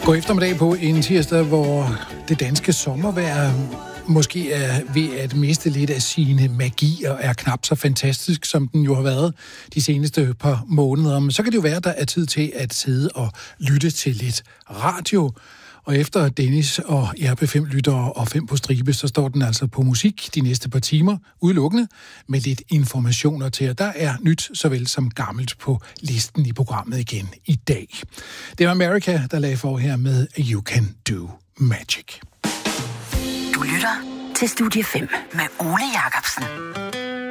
God eftermiddag på en tirsdag, hvor det danske sommervejr måske er ved at miste lidt af sine magier, er knap så fantastisk, som den jo har været de seneste par måneder. Men så kan det jo være, at der er tid til at sidde og lytte til lidt radio. Og efter Dennis og RP5-lyttere og 5 på stribe, så står den altså på musik de næste par timer, udelukkende, med lidt informationer til, at der er nyt såvel som gammelt på listen i programmet igen i dag. Det var America, der lagde for her med You Can Do Magic. Du lytter til Studie 5 med Ole Jacobsen.